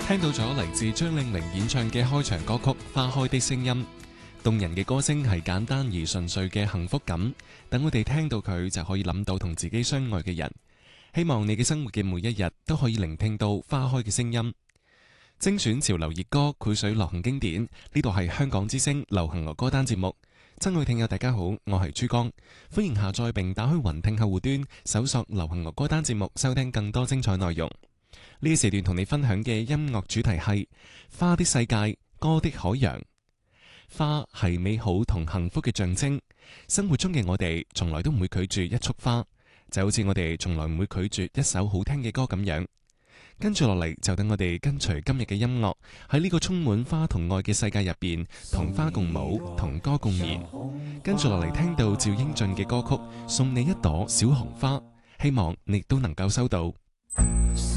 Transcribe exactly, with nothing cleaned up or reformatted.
聽到咗嚟自張靚玲演唱嘅開場歌曲《花開的聲音》，動人嘅歌聲係簡單而純粹嘅幸福感。等我哋聽到佢就可以諗到同自己相愛嘅人。希望你嘅生活嘅每一日都可以聆聽到花開嘅聲音。精選潮流熱歌，繪水流行經典。呢度係香港之聲流行樂歌單節目。親愛聽友大家好，我係珠江，歡迎下載並打開雲聽客戶端，搜索流行樂歌單節目，收聽更多精彩內容。呢時段同你分享嘅音樂主題係花的世界，歌的海洋。花係美好同幸福嘅象徵，生活中嘅我哋從來都唔會拒絕一束花，就好似我哋從來唔會拒絕一首好聽嘅歌咁樣。跟住落嚟就等我哋跟隨今日嘅音樂，喺呢個充滿花同愛嘅世界入邊，同花共舞，同歌共眠。跟住落嚟聽到趙英俊嘅歌曲《送你一朵小紅花》，希望你都能夠收到。